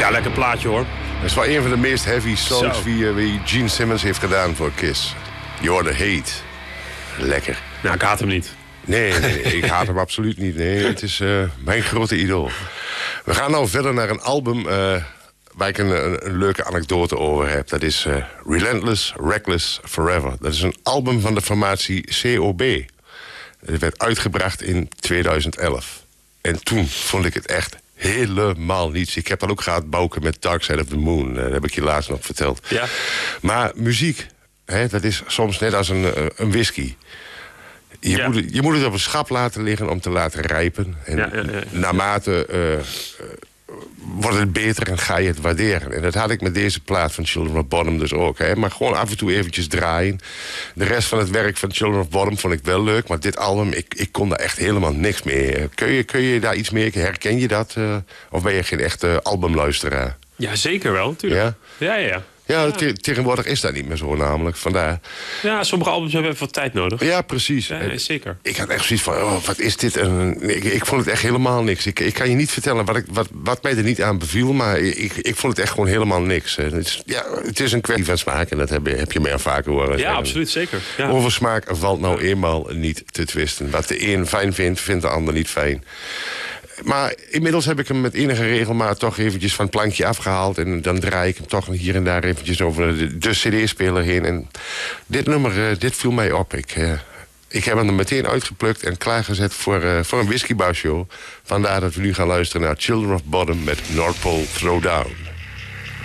Ja, lekker plaatje hoor. Dat is wel een van de meest heavy songs wie Gene Simmons heeft gedaan voor Kiss. You're the Hate. Lekker. Nou, ik haat hem niet. Nee, ik haat hem absoluut niet. Nee, het is mijn grote idool. We gaan nou verder naar een album waar ik een leuke anekdote over heb. Dat is Relentless, Reckless, Forever. Dat is een album van de formatie COB. Het werd uitgebracht in 2011. En toen vond ik het echt helemaal niets. Ik heb dat ook gehad, Bouke, met Dark Side of the Moon. Dat heb ik je laatst nog verteld. Ja. Maar muziek, dat is soms net als een whisky. Je moet het op een schap laten liggen om te laten rijpen. En naarmate wordt het beter en ga je het waarderen. En dat had ik met deze plaat van Children of Bodom dus ook. Maar gewoon af en toe eventjes draaien. De rest van het werk van Children of Bodom vond ik wel leuk. Maar dit album, ik kon daar echt helemaal niks mee. Kun je daar iets mee? Herken je dat? Of ben je geen echte albumluisteraar? Ja, zeker wel, natuurlijk. Ja. Ja, tegenwoordig is dat niet meer zo namelijk. Vandaar. Ja, sommige albums hebben even wat tijd nodig. Ja, precies. Ja, zeker. Ik had echt zoiets van, wat is dit? En ik vond het echt helemaal niks. Ik kan je niet vertellen wat mij er niet aan beviel, maar ik vond het echt gewoon helemaal niks. Het is een kwestie van smaak en dat heb je mij al vaker horen. Ja, absoluut, zeker. Ja. Over smaak valt nou eenmaal niet te twisten. Wat de een fijn vindt, vindt de ander niet fijn. Maar inmiddels heb ik hem met enige regelmaat toch eventjes van het plankje afgehaald. En dan draai ik hem toch hier en daar eventjes over de cd-speler heen. En dit nummer, dit viel mij op. Ik heb hem er meteen uitgeplukt en klaargezet voor een Whiskey Bar Show. Vandaar dat we nu gaan luisteren naar Children of Bodom met North Pole Throwdown.